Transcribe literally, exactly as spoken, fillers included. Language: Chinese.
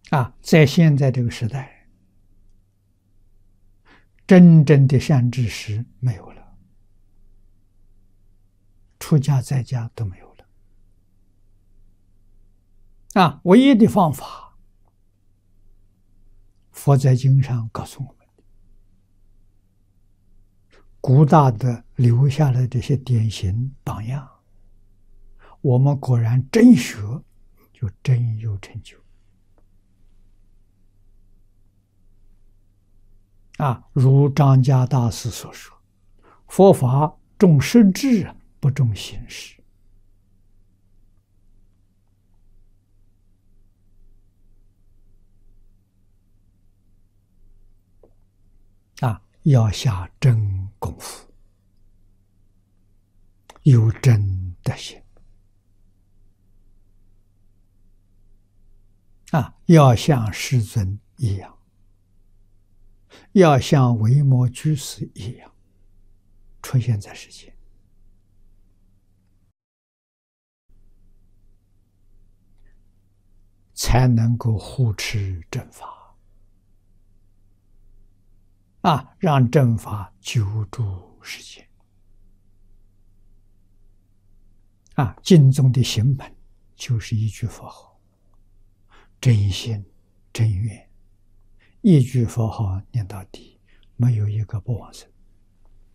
啊，在现在这个时代，真正的善知识没有了，出家在家都没有了。啊，唯一的方法，佛在经上告诉我们，古大德留下来这些典型榜样，我们果然真学，就真有成就。啊，如张家大师所说：“佛法重实质，不重形式。”啊，要下真功夫，有真德行。啊，要像世尊一样，要像维摩居士一样，出现在世间，才能够护持正法，啊，让正法久住世间。啊，经中的行本就是一句佛号，真心真愿，一句佛号念到底，没有一个不往生。